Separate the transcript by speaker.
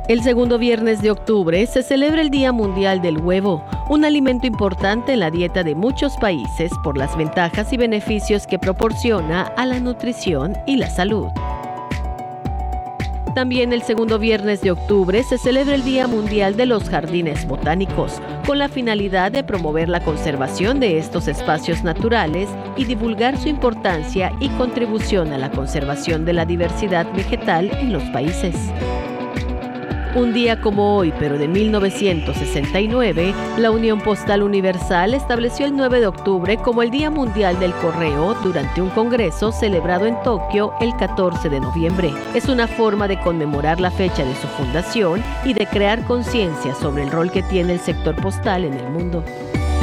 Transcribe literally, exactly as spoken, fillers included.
Speaker 1: El segundo viernes de octubre se celebra el Día Mundial del Huevo, un alimento importante en la dieta de muchos países por las ventajas y beneficios que proporciona a la nutrición y la salud. También el segundo viernes de octubre se celebra el Día Mundial de los Jardines Botánicos, con la finalidad de promover la conservación de estos espacios naturales y divulgar su importancia y contribución a la conservación de la diversidad vegetal en los países. Un día como hoy, pero de mil novecientos sesenta y nueve, la Unión Postal Universal estableció el nueve de octubre como el Día Mundial del Correo durante un congreso celebrado en Tokio el catorce de noviembre. Es una forma de conmemorar la fecha de su fundación y de crear conciencia sobre el rol que tiene el sector postal en el mundo.